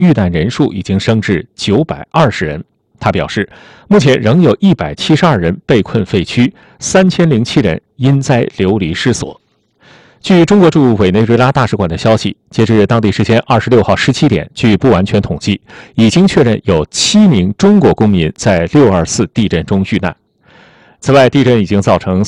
遇难人数已经升至920人。他表示，目前仍有172人被困废区，3007人因灾流离失所。据中国驻委内瑞拉大使馆的消息，截至当地时间26号17点，据不完全统计，已经确认有7名中国公民在624地震中遇难。此外，地震已经造成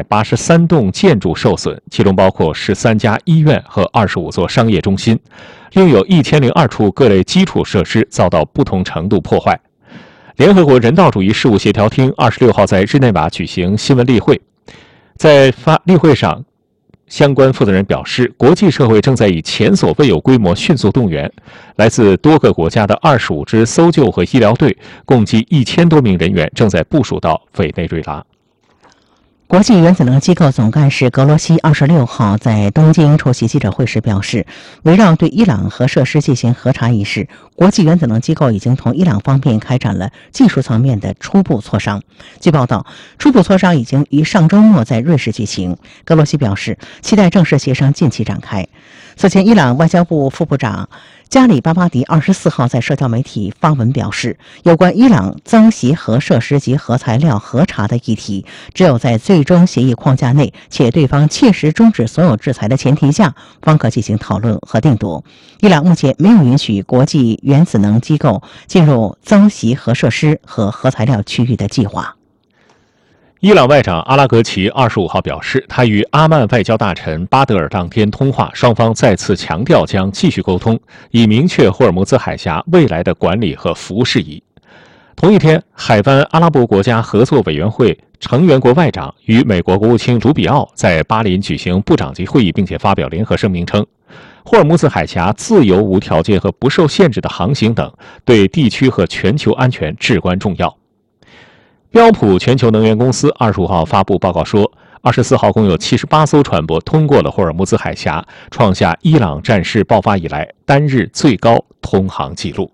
383栋建筑受损，其中包括13家医院和25座商业中心，另有1002处各类基础设施遭到不同程度破坏。联合国人道主义事务协调厅26号在日内瓦举行新闻例会，在例会上，相关负责人表示，国际社会正在以前所未有规模迅速动员，来自多个国家的25支搜救和医疗队，共计1000多名人员正在部署到委内瑞拉。 国际原子能机构总干事格罗西26号在东京出席记者会时表示，围绕对伊朗核设施进行核查一事，国际原子能机构已经同伊朗方面开展了技术层面的初步磋商。据报道，初步磋商已经于上周末在瑞士举行。格罗西表示，期待正式协商近期展开。此前，伊朗外交部副部长加里巴巴迪24号在社交媒体发文表示，有关伊朗增袭核设施及核材料核查的议题，只有在最终协议框架内，且对方切实终止所有制裁的前提下，方可进行讨论和定夺。伊朗目前没有允许国际原子能机构进入增袭核设施和核材料区域的计划。 伊朗外长阿拉格齐25号表示，他与阿曼外交大臣巴德尔当天通话，双方再次强调将继续沟通，以明确霍尔木兹海峡未来的管理和服务事宜。同一天，海湾阿拉伯国家合作委员会成员国外长与美国国务卿卢比奥在巴林举行部长级会议，并且发表联合声明称，霍尔木兹海峡自由、无条件和不受限制的航行等，对地区和全球安全至关重要。标普全球能源公司25号发布报告说，24号共有78艘船舶通过了霍尔木兹海峡，创下伊朗战事爆发以来单日最高通航纪录。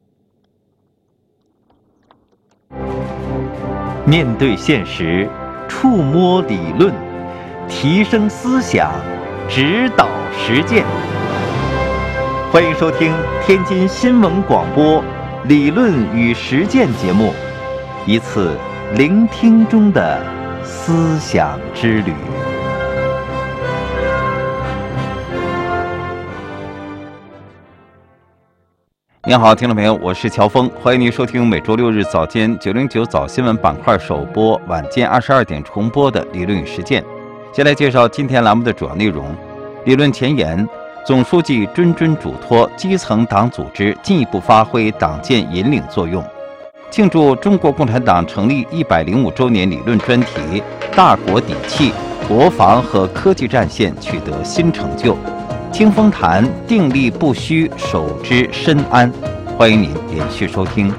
面对现实，触摸理论，提升思想，指导实践。欢迎收听天津新闻广播理论与实践节目，一次聆听中的思想之旅。您好，听众朋友，我是乔峰，欢迎您收听每周六日早间909早新闻板块首播，晚间22点重播的理论与实践。先来介绍今天栏目的主要内容。理论前言，总书记谆谆嘱托基层党组织进一步发挥党建引领作用。庆祝中国共产党成立105周年理论专题，大国底气，国防和科技战线取得新成就。听风谈，定力不虚，守之深安。欢迎您连续收听。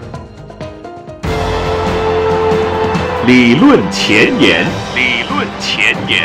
理论前沿，理论前沿。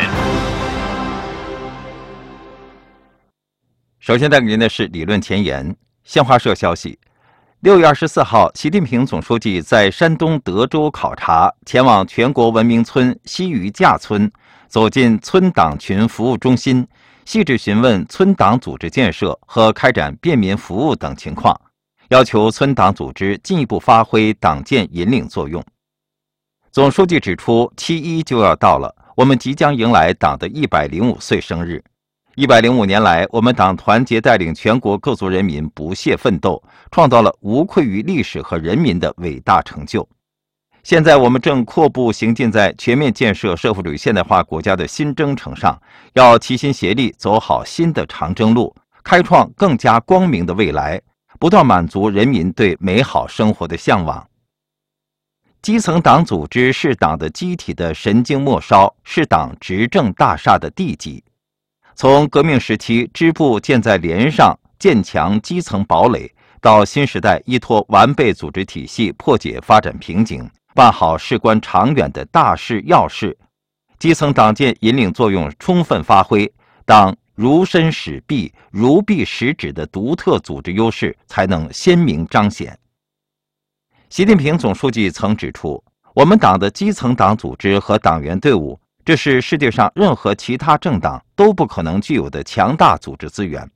首先带给您的是理论前沿。新华社消息，6月24号，习近平总书记在山东德州考察，前往全国文明村西余架村，走进村党群服务中心，细致询问村党组织建设和开展便民服务等情况，要求村党组织进一步发挥党建引领作用。总书记指出，7·1就要到了，我们即将迎来党的105岁生日。105年来，我们党团结带领全国各族人民不懈奋斗，创造了无愧于历史和人民的伟大成就。现在我们正阔步行进在全面建设社会主义现代化国家的新征程上，要齐心协力走好新的长征路，开创更加光明的未来，不断满足人民对美好生活的向往。基层党组织是党的机体的神经末梢，是党执政大厦的地基。从革命时期支部建在连上，建强基层堡垒，到新时代依托完备组织体系破解发展瓶颈，办好事关长远的大事要事，基层党建引领作用充分发挥，党如身使臂、如臂使指的独特组织优势才能鲜明彰显。习近平总书记曾指出，我们党的基层党组织和党员队伍，这是世界上任何其他政党都不可能具有的强大组织资源。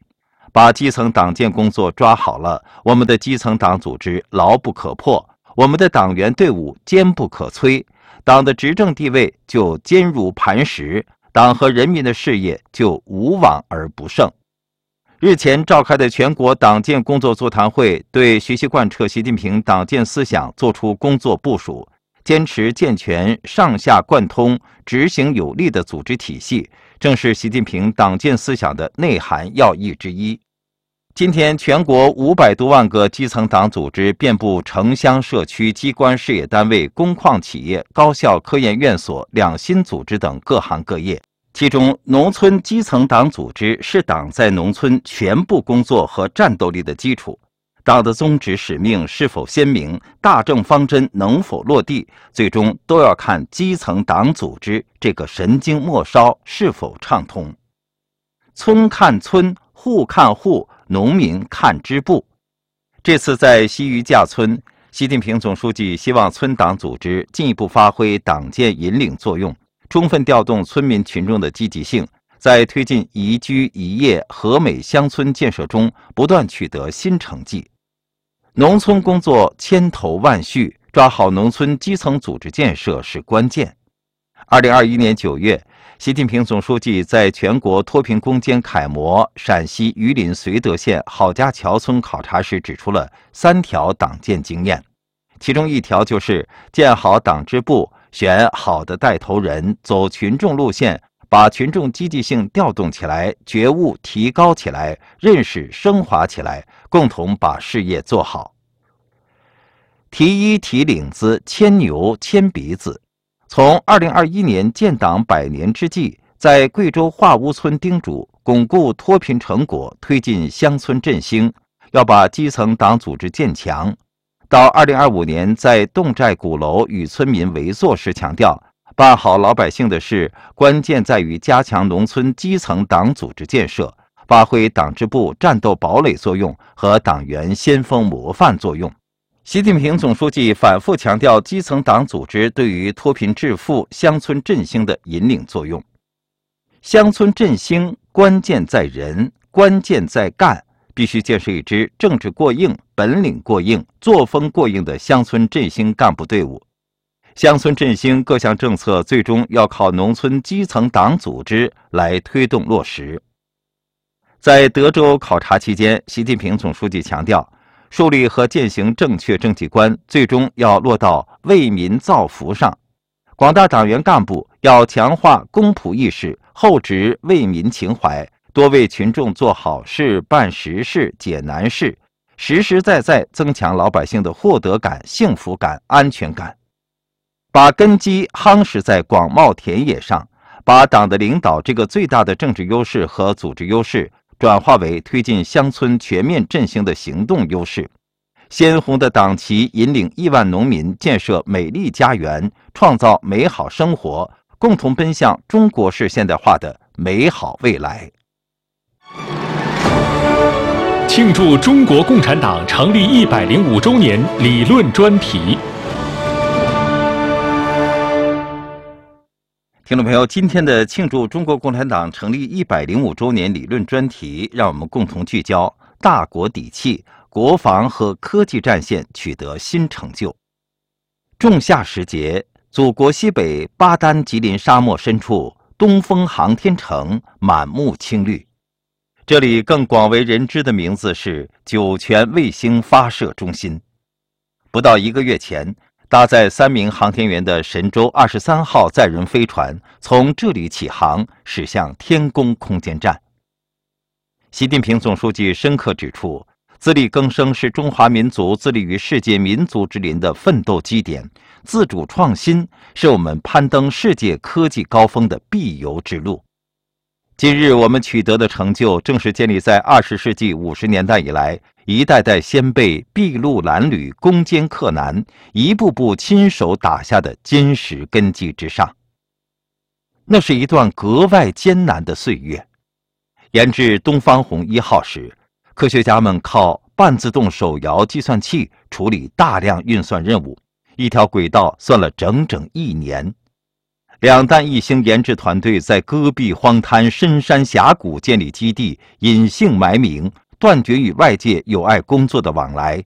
把基层党建工作抓好了，我们的基层党组织牢不可破，我们的党员队伍坚不可摧，党的执政地位就坚如磐石，党和人民的事业就无往而不胜。日前召开的全国党建工作座谈会对学习贯彻习近平党建思想作出工作部署，坚持健全上下贯通、执行有力的组织体系，正是习近平党建思想的内涵要义之一。今天，全国500多万个基层党组织遍布城乡社区、机关事业单位、工矿企业、高校、科研院所、两新组织等各行各业。其中，农村基层党组织是党在农村全部工作和战斗力的基础。党的宗旨使命是否鲜明，大政方针能否落地，最终都要看基层党组织这个神经末梢是否畅通。村看村，户看户，农民看支部。这次在西隅架村，习近平总书记希望村党组织进一步发挥党建引领作用，充分调动村民群众的积极性，在推进宜居宜业和美乡村建设中不断取得新成绩。农村工作千头万绪，抓好农村基层组织建设是关键。2021年9月，习近平总书记在全国脱贫攻坚楷模陕西榆林绥德县郝家桥村考察时指出了3条党建经验，其中1条就是建好党支部，选好的带头人，走群众路线，把群众积极性调动起来，觉悟提高起来，认识升华起来，共同把事业做好。提衣提领子，牵牛牵鼻子。从2021年建党100年之际，在贵州化屋村叮嘱巩固脱贫成果，推进乡村振兴，要把基层党组织建强。到2025年，在侗寨鼓楼与村民围坐时强调，办好老百姓的事，关键在于加强农村基层党组织建设，发挥党支部战斗堡垒作用和党员先锋模范作用。习近平总书记反复强调基层党组织对于脱贫致富、乡村振兴的引领作用。乡村振兴关键在人，关键在干，必须建设一支政治过硬、本领过硬、作风过硬的乡村振兴干部队伍。乡村振兴各项政策最终要靠农村基层党组织来推动落实。在德州考察期间，习近平总书记强调，树立和践行正确政绩观，最终要落到为民造福上。广大党员干部要强化公仆意识，厚植为民情怀，多为群众做好事、办实事、解难事，实实在在增强老百姓的获得感、幸福感、安全感。把根基夯实在广袤田野上，把党的领导这个最大的政治优势和组织优势转化为推进乡村全面振兴的行动优势。鲜红的党旗引领亿万农民建设美丽家园，创造美好生活，共同奔向中国式现代化的美好未来。 庆祝中国共产党成立105周年理论专题。 听众朋友，今天的庆祝中国共产党成立105周年理论专题，让我们共同聚焦大国底气，国防和科技战线取得新成就。仲夏时节，祖国西北巴丹吉林沙漠深处，东风航天城满目青绿。这里更广为人知的名字是酒泉卫星发射中心。不到1个月前，搭载3名航天员的神舟23号载人飞船从这里起航，驶向天宫空间站。习近平总书记深刻指出，自力更生是中华民族自立于世界民族之林的奋斗基点，自主创新是我们攀登世界科技高峰的必由之路。今日我们取得的成就，正是建立在20世纪50年代以来，一代代先辈筚路蓝缕、攻坚克难，一步步亲手打下的坚实根基之上。那是一段格外艰难的岁月。研制东方红1号时，科学家们靠半自动手摇计算器处理大量运算任务，一条轨道算了整整1年。 两弹一星研制团队在戈壁荒滩、深山峡谷建立基地，隐姓埋名，断绝与外界有碍工作的往来，